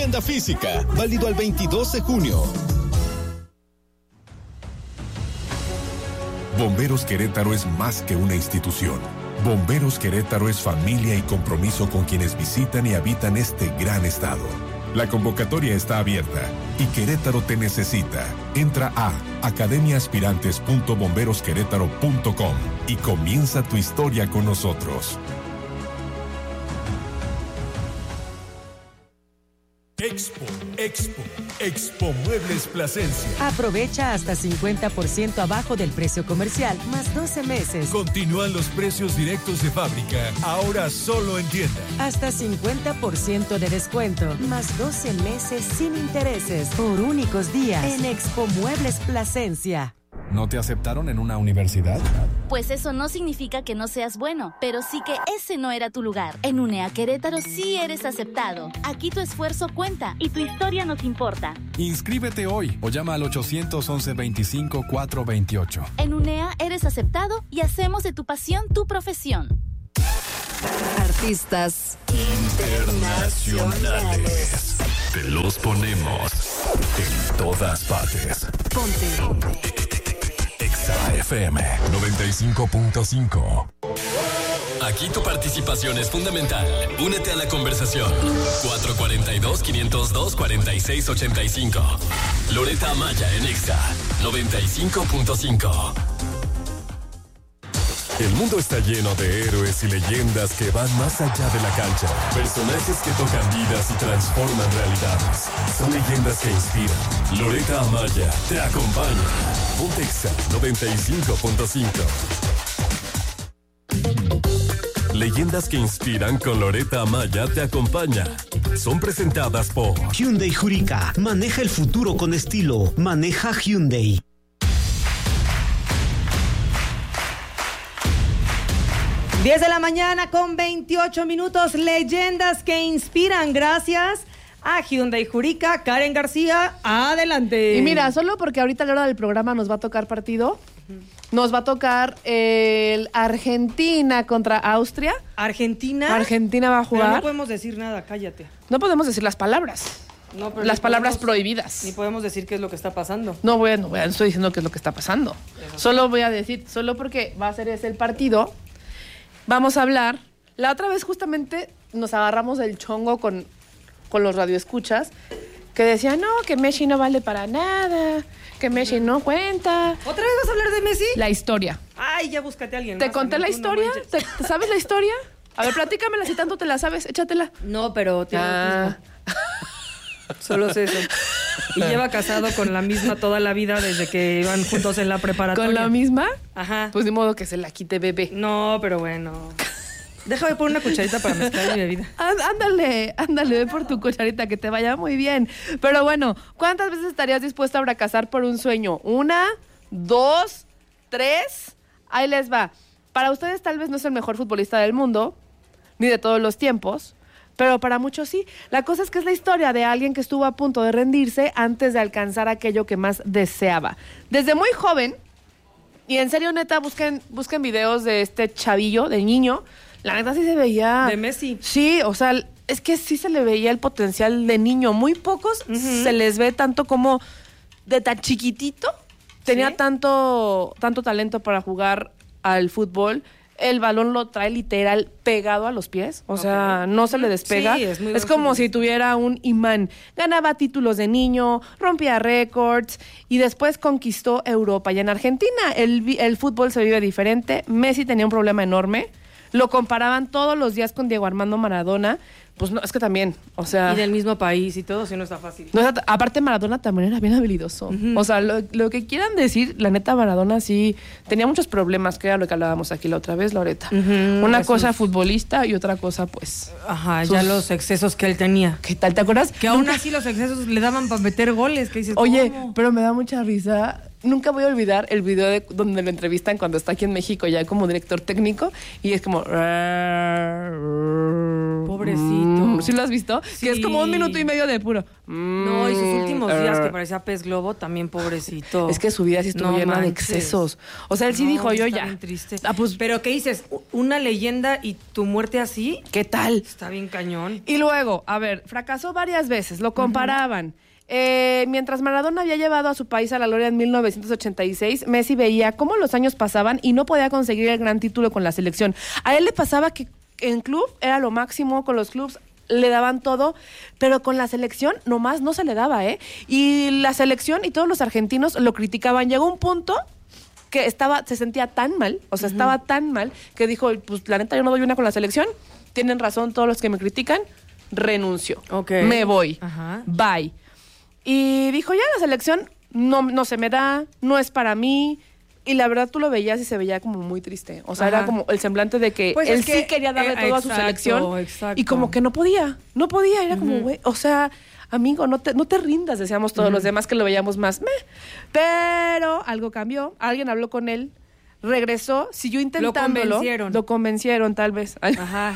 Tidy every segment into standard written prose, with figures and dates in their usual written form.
tienda física, válido al 22 de junio. Bomberos Querétaro es más que una institución. Bomberos Querétaro es familia y compromiso con quienes visitan y habitan este gran estado. La convocatoria está abierta y Querétaro te necesita. Entra a academiaaspirantes.bomberosquerétaro.com y comienza tu historia con nosotros. Expo Muebles Plasencia. Aprovecha hasta 50% abajo del precio comercial, más 12 meses. Continúan los precios directos de fábrica, ahora solo en tienda. Hasta 50% de descuento, más 12 meses sin intereses, por únicos días, en Expo Muebles Plasencia. ¿No te aceptaron en una universidad? Pues eso no significa que no seas bueno, pero sí que ese no era tu lugar. En UNEA Querétaro sí eres aceptado. Aquí tu esfuerzo cuenta y tu historia nos importa. Inscríbete hoy o llama al 811-25-428. En UNEA eres aceptado y hacemos de tu pasión tu profesión. Artistas internacionales. Te los ponemos en todas partes. Ponte. Exa FM 95.5. Aquí tu participación es fundamental. Únete a la conversación. 442-502-4685. Loreta Amaya en Exa 95.5. El mundo está lleno de héroes y leyendas que van más allá de la cancha. Personajes que tocan vidas y transforman realidades. Son leyendas que inspiran. Loreta Amaya te acompaña. Ponte Exa 95.5. Leyendas que inspiran con Loreta Amaya te acompaña. Son presentadas por Hyundai Jurica. Maneja el futuro con estilo. Maneja Hyundai. 10 de la mañana con 28 minutos. Leyendas que inspiran. Gracias a Hyundai Jurica. Karen García, adelante. Y mira, solo porque ahorita a la hora del programa nos va a tocar partido, nos va a tocar el Argentina contra Austria. ¿Argentina? Argentina va a jugar. Pero no podemos decir nada, cállate. No podemos decir las palabras. No, pero las palabras prohibidas. Ni podemos decir qué es lo que está pasando. No estoy diciendo qué es lo que está pasando. Solo voy a decir, solo porque va a ser ese el partido, vamos a hablar. La otra vez justamente nos agarramos el chongo con los radioescuchas que decían, no, que Messi no vale para nada, que Messi no cuenta. ¿Otra vez vas a hablar de Messi? La historia. Ay, ya búscate a alguien ¿Te más. conté la historia? No ¿Te sabes la historia? A ver, platícamela si tanto te la sabes, échatela. No, pero tiene autismo. Solo es eso. Y lleva casado con la misma toda la vida desde que iban juntos en la preparatoria. ¿Con la misma? Ajá. Pues de modo que se la quite, bebé. No, pero bueno. Déjame poner una cucharita para mezclar mi bebida. Ándale, ve por tu cucharita, que te vaya muy bien. Pero bueno, ¿cuántas veces estarías dispuesta a fracasar por un sueño? 1, 2, 3. Ahí les va. Para ustedes tal vez no es el mejor futbolista del mundo, ni de todos los tiempos, pero para muchos sí. La cosa es que es la historia de alguien que estuvo a punto de rendirse antes de alcanzar aquello que más deseaba. Desde muy joven, y en serio, neta, busquen videos de este chavillo, del niño. La neta sí se veía... De Messi. Sí, o sea, es que sí se le veía el potencial de niño. Muy pocos se les ve tanto como de tan chiquitito. Tenía ¿Sí? tanto talento para jugar al fútbol. El balón lo trae literal pegado a los pies. O sea, no se le despega. Sí, es como si tuviera un imán. Ganaba títulos de niño, rompía récords y después conquistó Europa. Y en Argentina el fútbol se vive diferente. Messi tenía un problema enorme. Lo comparaban todos los días con Diego Armando Maradona. Pues no, es que también, o sea... Y del mismo país y todo, sí no está fácil. No, aparte Maradona también era bien habilidoso. O sea, lo que quieran decir, la neta Maradona sí tenía muchos problemas, que era lo que hablábamos aquí la otra vez, Loreta. Una cosa futbolista y otra cosa, pues... Ajá, ya los excesos que él tenía. ¿Qué tal? ¿Te acuerdas? Que aún así los excesos le daban para meter goles. Que dices, oye, ¿cómo? pero me da mucha risa nunca voy a olvidar el video donde lo entrevistan cuando está aquí en México ya como director técnico y es como... Pobrecito. ¿Sí lo has visto? Sí. Que es como 1 minuto y medio de puro... No, y sus últimos días que parecía pez globo, también pobrecito. Es que su vida sí estuvo llena de excesos. O sea, él sí dijo, yo está ya. Bien triste. Pues, pero ¿qué dices? ¿Una leyenda y tu muerte así? ¿Qué tal? Está bien cañón. Y luego, a ver, fracasó varias veces, lo comparaban. Mientras Maradona había llevado a su país a la gloria en 1986, Messi veía cómo los años pasaban y no podía conseguir el gran título con la selección. A él le pasaba que en club era lo máximo, con los clubs le daban todo, pero con la selección nomás no se le daba, ¿eh? Y la selección y todos los argentinos lo criticaban. Llegó un punto que se sentía tan mal, o sea, estaba tan mal, que dijo, pues la neta yo no doy una con la selección, tienen razón todos los que me critican, renuncio, me voy, bye. Y dijo, ya la selección no se me da, no es para mí. Y la verdad tú lo veías y se veía como muy triste. O sea, era como el semblante de que pues él sí quería darle todo a su selección. Exacto. Y como que no podía. Era como, güey, o sea, amigo, no te rindas, decíamos todos los demás que lo veíamos más. Pero algo cambió, alguien habló con él, regresó, siguió intentándolo. Lo convencieron, tal vez. Ajá.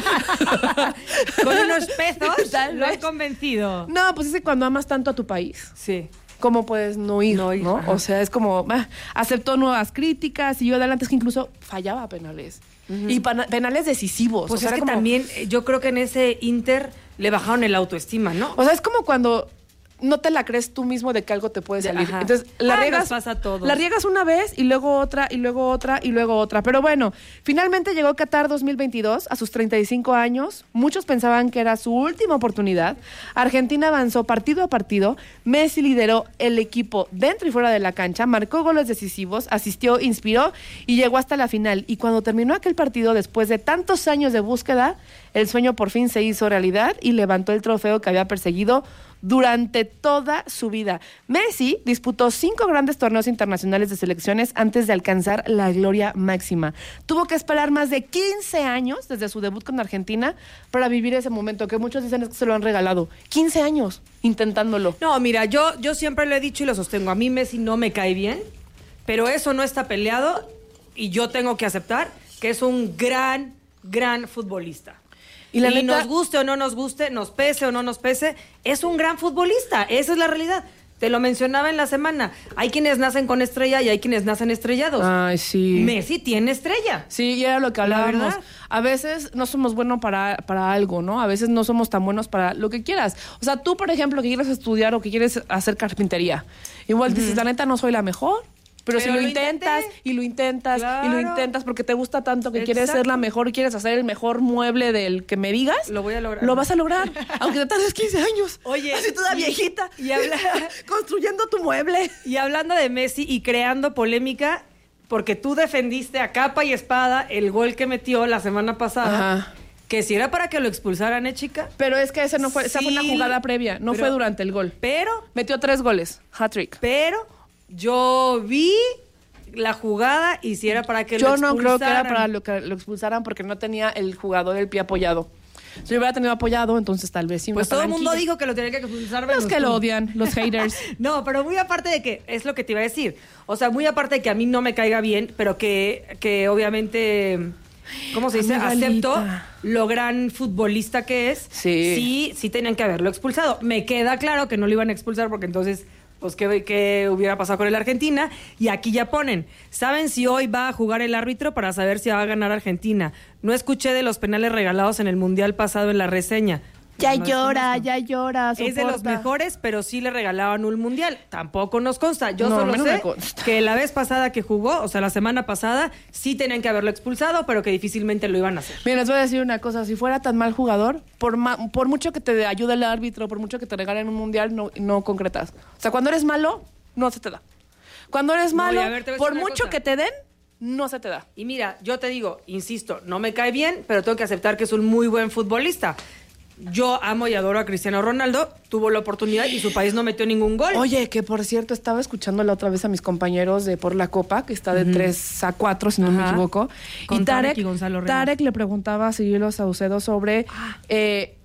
Con unos pesos lo he convencido. No, pues es que cuando amas tanto a tu país. Sí. ¿Cómo puedes no ir? ¿no? O sea, es como, aceptó nuevas críticas, siguió adelante, es que incluso fallaba penales. Y penales decisivos. Pues o sea, es que como... también, yo creo que en ese Inter le bajaron el autoestima, ¿no? O sea, es como cuando no te la crees tú mismo de que algo te puede salir. Ajá. Entonces, la riegas, nos pasa a todos. La riegas una vez y luego otra, y luego otra, y luego otra. Pero bueno, finalmente llegó Qatar 2022 a sus 35 años. Muchos pensaban que era su última oportunidad. Argentina avanzó partido a partido. Messi lideró el equipo dentro y fuera de la cancha, marcó goles decisivos, asistió, inspiró y llegó hasta la final. Y cuando terminó aquel partido, después de tantos años de búsqueda, el sueño por fin se hizo realidad y levantó el trofeo que había perseguido durante toda su vida. Messi disputó 5 grandes torneos internacionales de selecciones antes de alcanzar la gloria máxima. Tuvo que esperar más de 15 años desde su debut con Argentina para vivir ese momento, que muchos dicen es que se lo han regalado. 15 años intentándolo. No, mira, yo siempre lo he dicho y lo sostengo. A mí Messi no me cae bien, pero eso no está peleado y yo tengo que aceptar que es un gran futbolista. Y neta, nos guste o no nos guste, nos pese o no nos pese, es un gran futbolista. Esa es la realidad. Te lo mencionaba en la semana. Hay quienes nacen con estrella y hay quienes nacen estrellados. Ay, sí. Messi tiene estrella. Sí, y era lo que hablábamos. A veces no somos buenos para algo, ¿no? A veces no somos tan buenos para lo que quieras. O sea, tú, por ejemplo, que quieres estudiar o que quieres hacer carpintería. Igual dices, la neta, no soy la mejor. Pero si lo intentas y lo intentas y lo intentas porque te gusta tanto que quieres ser la mejor y quieres hacer el mejor mueble del que me digas, lo voy a lograr. Lo vas a lograr, aunque te tardes 15 años. Oye, así toda viejita construyendo tu mueble. Y hablando de Messi y creando polémica, porque tú defendiste a capa y espada el gol que metió la semana pasada. Ajá. Que si era para que lo expulsaran, chica. Pero es que esa fue una jugada previa, no fue durante el gol. Pero metió 3 goles, hat-trick. Pero yo vi la jugada y si era para que lo expulsaran. Yo no creo que era para que lo expulsaran porque no tenía el jugador el pie apoyado. Si lo hubiera tenido apoyado, entonces tal vez sí. Pues todo el mundo dijo que lo tenía que expulsar. Los que lo odian, los haters. No, pero muy aparte de que, es lo que te iba a decir. O sea, muy aparte de que a mí no me caiga bien, pero que obviamente, ¿cómo se dice? Acepto lo gran futbolista que es. Sí tenían que haberlo expulsado. Me queda claro que no lo iban a expulsar porque entonces... pues qué hubiera pasado con el Argentina. Y aquí ya ponen, ¿saben si hoy va a jugar el árbitro para saber si va a ganar Argentina? No escuché de los penales regalados en el Mundial pasado en la reseña. Ya llora. Soporta. Es de los mejores, pero sí le regalaban un Mundial. Tampoco nos consta. Yo solo sé que la vez pasada que jugó, o sea, la semana pasada, sí tenían que haberlo expulsado, pero que difícilmente lo iban a hacer. Mira, les voy a decir una cosa. Si fuera tan mal jugador, por mucho que te ayude el árbitro, por mucho que te regalen un Mundial, no concretas. O sea, cuando eres malo, no se te da. Cuando eres malo, por mucho que te den, no se te da. Y mira, yo te digo, insisto, no me cae bien, pero tengo que aceptar que es un muy buen futbolista. Yo amo y adoro a Cristiano Ronaldo, tuvo la oportunidad y su país no metió ningún gol. Oye, que por cierto, estaba escuchando la otra vez a mis compañeros de Por la Copa, que está de 3-4, si no me equivoco. Con y Tarek le preguntaba a Cirilo Saucedo sobre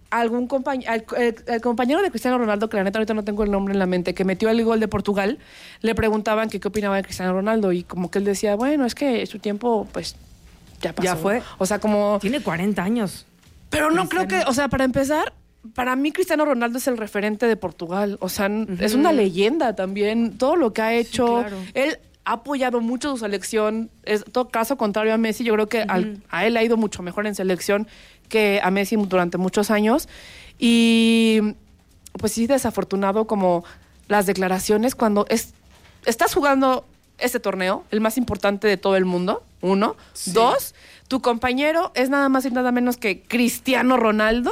algún el compañero de Cristiano Ronaldo, que la neta ahorita no tengo el nombre en la mente, que metió el gol de Portugal, le preguntaban que qué opinaba de Cristiano Ronaldo y como que él decía, bueno, es que su tiempo pues ya pasó. Ya fue. O sea, como... Tiene 40 años. Pero no creo que, o sea, para empezar, para mí Cristiano Ronaldo es el referente de Portugal. O sea, es una leyenda también. Todo lo que ha hecho, sí, claro. Él ha apoyado mucho su selección. Es todo caso contrario a Messi. Yo creo que a él ha ido mucho mejor en selección que a Messi durante muchos años. Y pues sí, desafortunado como las declaraciones cuando estás jugando ese torneo, el más importante de todo el mundo, 1. Sí. 2, tu compañero es nada más y nada menos que Cristiano Ronaldo.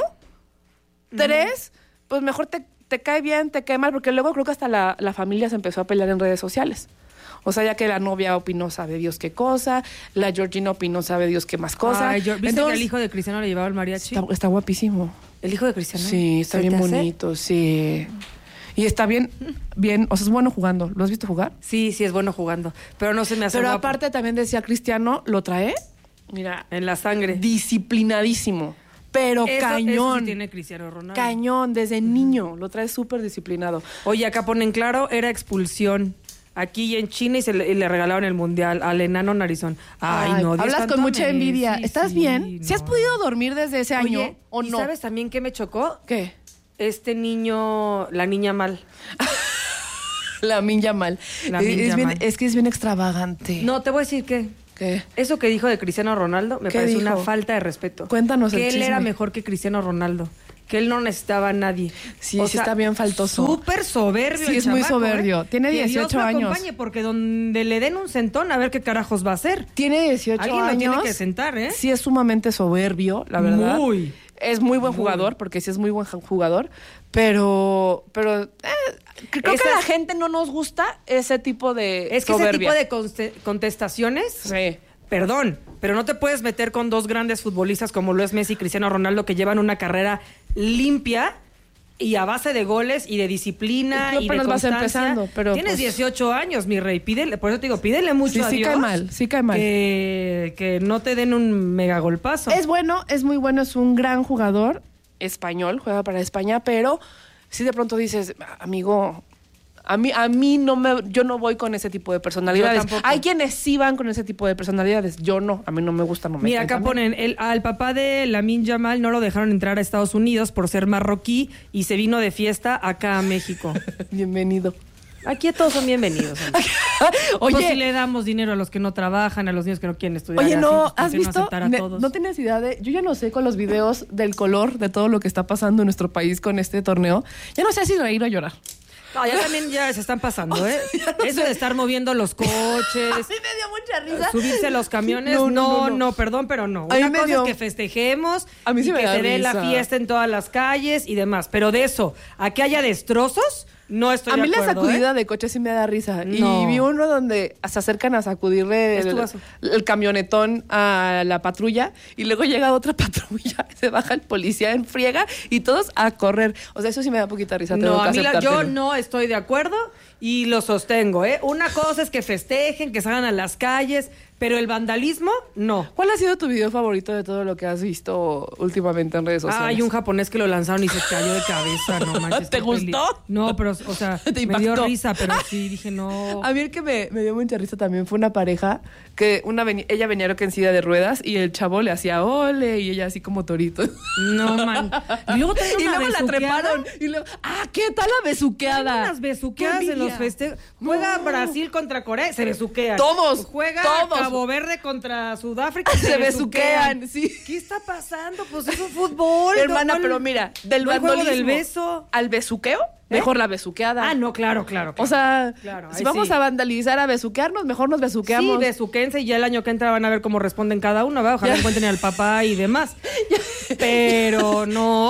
3, pues mejor te cae bien, te cae mal, porque luego creo que hasta la familia se empezó a pelear en redes sociales. O sea, ya que la novia opinó sabe Dios qué cosa, la Georgina opinó sabe Dios qué más cosa. Ay, ¿viste entonces, que el hijo de Cristiano le llevaba el mariachi? Está guapísimo. ¿El hijo de Cristiano? Sí, está bien bonito, sí. Y está bien, o sea, es bueno jugando. ¿Lo has visto jugar? Sí, es bueno jugando, pero no se me hace Pero guapo. Aparte también decía Cristiano, lo trae, mira, en la sangre. Disciplinadísimo. Pero cañón. Eso sí tiene Cristiano Ronaldo. Cañón, desde niño. Lo trae súper disciplinado. Oye, acá ponen claro, era expulsión. Aquí en China y le regalaron el mundial al enano narizón. Ay, no, Dios, hablas con mucha envidia. Sí, ¿Estás bien? No. ¿Sí has podido dormir desde ese año o no? ¿Y sabes también qué me chocó? ¿Qué? Este niño, la niña mal. La niña mal. Es que es bien extravagante. No, te voy a decir que... ¿Qué? Eso que dijo de Cristiano Ronaldo me parece una falta de respeto. Cuéntanos el chisme. Que él era mejor que Cristiano Ronaldo. Que él no necesitaba a nadie. Sí, sí está bien faltoso. Súper soberbio. Sí, es muy soberbio. Tiene 18 años. Acompañe, porque donde le den un sentón, a ver qué carajos va a hacer. Tiene 18 años. Alguien lo tiene que sentar, ¿eh? Sí, es sumamente soberbio, la verdad. Muy. Es muy buen jugador, porque sí es muy buen jugador. Pero creo que a la gente no nos gusta ese tipo de Es que soberbia. ese tipo de contestaciones... Sí. Perdón, pero no te puedes meter con dos grandes futbolistas como lo es Messi y Cristiano Ronaldo, que llevan una carrera limpia y a base de goles y de disciplina y de constancia. Vas empezando, pero tienes 18 años, mi rey. Pídele, por eso te digo, pídele mucho a Dios. Sí cae mal. Que no te den un mega golpazo. Es bueno, es muy bueno, es un gran jugador español, juega para España, pero si de pronto dices, amigo... A mí yo no voy con ese tipo de personalidades. Hay quienes sí van con ese tipo de personalidades. Yo no, a mí no me gusta, no me Mira, acá ponen, al papá de Lamine Yamal no lo dejaron entrar a Estados Unidos por ser marroquí y se vino de fiesta acá a México. Bienvenido. Aquí todos son bienvenidos. Oye, pues si le damos dinero a los que no trabajan, a los niños que no quieren estudiar. Oye, no, así, pues, ¿has visto? No tienes idea de... Yo ya no sé con los videos del color de todo lo que está pasando en nuestro país con este torneo. Ya no sé si reír o llorar. No, ya se están pasando, ¿eh? Eso de estar moviendo los coches. A mí me dio mucha risa. Subirse a los camiones. No, perdón, pero no. Una cosa es que festejemos a mí sí y me que da se dé risa. la fiesta en todas las calles y demás. Pero de eso, a que haya destrozos, no estoy de acuerdo. A mí la sacudida de coche sí me da risa. No. Y vi uno donde se acercan a sacudirle el camionetón a la patrulla y luego llega otra patrulla, se baja el policía en friega y todos a correr. O sea, eso sí me da poquita risa. No, a mí yo no estoy de acuerdo y lo sostengo, ¿eh? Una cosa es que festejen, que salgan a las calles, pero el vandalismo, no. ¿Cuál ha sido tu video favorito de todo lo que has visto últimamente en redes sociales? Hay un japonés que lo lanzaron y se cayó de cabeza, no manches. ¿Te gustó? No, pero, o sea, me dio risa, pero sí, dije no. A mí el que me dio mucha risa también fue una pareja que ella venía creo que en silla de ruedas y el chavo le hacía ole y ella así como torito. No, man. Y luego la treparon. Y luego, ¿qué tal la besuqueada? Unas besuqueadas en los festejos. Juega Brasil contra Corea, se besuquean. Todos. Juega Cabo Verde contra Sudáfrica, se besuquean. Sí. ¿Qué está pasando? Pues es un fútbol. Hermana, pero mira, del juego del beso al besuqueo, mejor la besuqueada. No, claro. O sea, si vamos a vandalizar, a besuquearnos, mejor nos besuqueamos. Sí, besuquense y ya el año que entra van a ver cómo responden cada uno, ¿verdad? Ojalá encuentren al papá y demás. Pero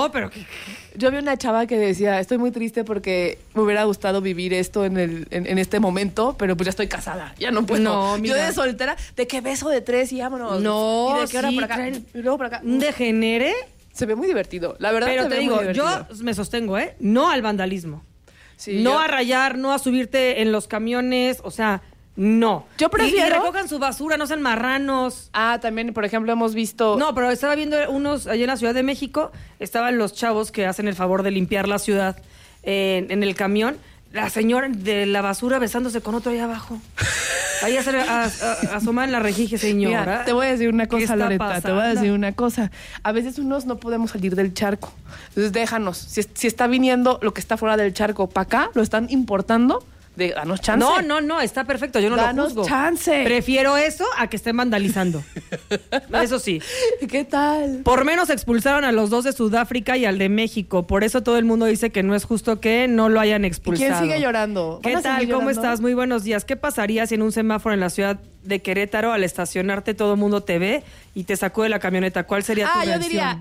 yo vi una chava que decía, estoy muy triste porque me hubiera gustado vivir esto en este momento, pero pues ya estoy casada, ya no puedo. No, mira. Yo de soltera, de que beso de 3 y vámonos. No, ¿Y de qué hora por acá? Y luego por acá. ¿Un degenere? Se ve muy divertido, la verdad. Pero te digo, yo me sostengo, no al vandalismo. Sí, no a rayar, no a subirte en los camiones, o sea, No. Yo prefiero... Y recojan su basura, no sean marranos. También, por ejemplo, hemos visto... No, pero estaba viendo unos allá en la Ciudad de México, estaban los chavos que hacen el favor de limpiar la ciudad en el camión. La señora de la basura besándose con otro ahí abajo. Ahí asoma en la rejilla, señora. Mira, te voy a decir una cosa, Loreta. pasando? Te voy a decir una cosa. A veces unos no podemos salir del charco. Entonces déjanos. Si está viniendo lo que está fuera del charco para acá, lo están importando, danos chance. No, está perfecto, yo no danos lo juzgo. Chance. Prefiero eso a que estén vandalizando. Eso sí. ¿Qué tal? Por menos expulsaron a los 2 de Sudáfrica y al de México. Por eso todo el mundo dice que no es justo que no lo hayan expulsado. ¿Y quién sigue llorando? ¿Qué tal? ¿Cómo estás? Muy buenos días. ¿Qué pasaría si en un semáforo en la ciudad de Querétaro, al estacionarte, todo el mundo te ve y te sacó de la camioneta? ¿Cuál sería tu reacción? Yo diría,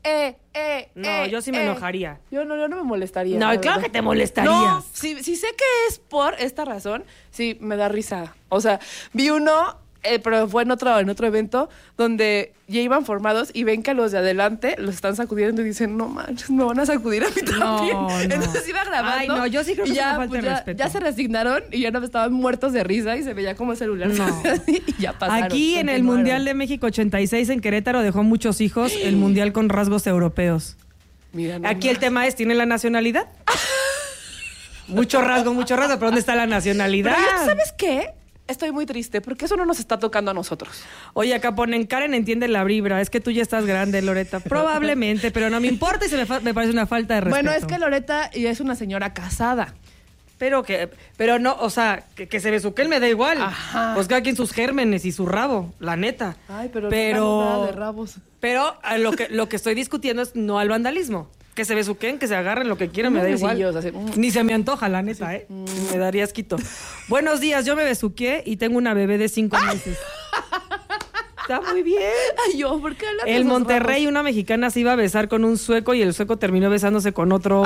No, yo sí me enojaría. Yo no me molestaría. No, claro que te molestarías. No, si sé que es por esta razón, sí, me da risa. O sea, vi uno, pero fue en otro evento, donde ya iban formados y ven que a los de adelante los están sacudiendo y dicen, no manches, me van a sacudir a mí también. No. Entonces iba grabando. Ay, no, yo sí creo que ya, es una falta de respeto. Ya se resignaron y ya no estaban muertos de risa y se veía como el celular. No. Y ya pasaron. Aquí en el Mundial de México 86 en Querétaro dejó muchos hijos, el Mundial con rasgos europeos. Mira, Aquí el tema es, ¿tiene la nacionalidad? Mucho rasgo, pero ¿dónde está la nacionalidad? Pero ¿sabes qué? Estoy muy triste porque eso no nos está tocando a nosotros. Oye, acá ponen, Karen entiende la vibra, es que tú ya estás grande, Loreta. Probablemente, pero no me importa y me parece una falta de respeto. Bueno, es que Loreta ya es una señora casada. Pero no, o sea, que se besuque, me da igual. Ajá. Pues cada quien sus gérmenes y su rabo, la neta. Ay, pero no nada de rabos. Pero lo que estoy discutiendo es no al vandalismo. Que se besuquen, que se agarren lo que quieran, me da igual. Así, Ni se me antoja, la neta, ¿eh? Me daría asquito. Buenos días, yo me besuqué y tengo una bebé de 5 meses. Está muy bien. Ay, ¿por qué hablas de En esos Monterrey rabos? una mexicana se iba a besar con un sueco y el sueco terminó besándose con otro